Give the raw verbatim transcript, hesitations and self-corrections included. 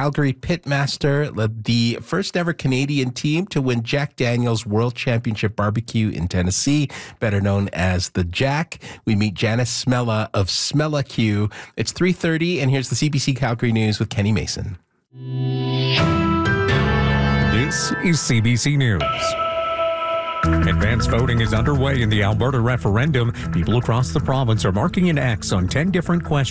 Calgary Pitmaster led the first ever Canadian team to win Jack Daniel's World Championship Barbecue in Tennessee, better known as the Jack. We meet Janice Smella of Smella Q. It's three thirty, and here's the C B C Calgary News with Kenny Mason. This is C B C News. Advanced voting is underway in the Alberta referendum. People across the province are marking an X on ten different questions